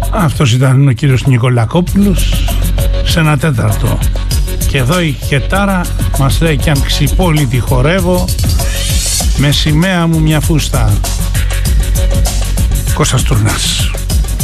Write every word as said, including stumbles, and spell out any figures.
Αυτός ήταν ο κύριος Νικολακόπουλος σε ένα τέταρτο. Και εδώ η Χετάρα μας λέει: κι αν ξυπόλυτη χορεύω, με σημαία μου μια φούστα. Κώστας Τουρνάς.